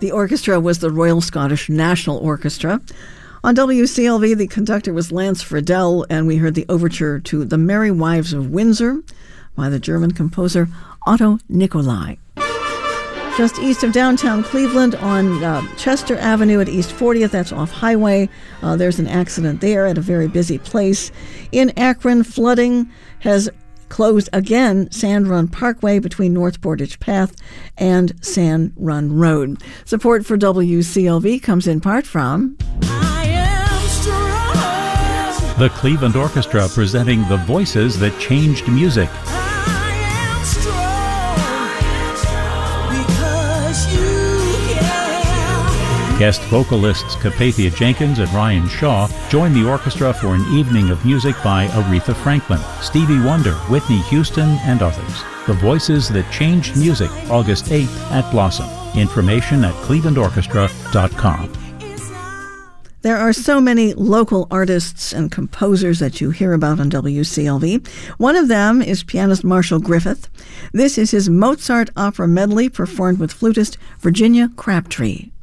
The orchestra was the Royal Scottish National Orchestra. On WCLV, the conductor was Lance Friedel, and we heard the overture to The Merry Wives of Windsor by the German composer Otto Nicolai. Just east of downtown Cleveland on Chester Avenue at East 40th, that's off Highway. There's an accident there at a very busy place. In Akron, flooding has closed again Sand Run Parkway between North Portage Path and Sand Run Road. Support for WCLV comes in part from the Cleveland Orchestra, presenting The Voices That Changed Music. Guest vocalists Capathia Jenkins and Ryan Shaw join the orchestra for an evening of music by Aretha Franklin, Stevie Wonder, Whitney Houston, and others. The Voices That Changed Music, August 8th at Blossom. Information at clevelandorchestra.com. There are so many local artists and composers that you hear about on WCLV. One of them is pianist Marshall Griffith. This is his Mozart opera medley performed with flutist Virginia Crabtree.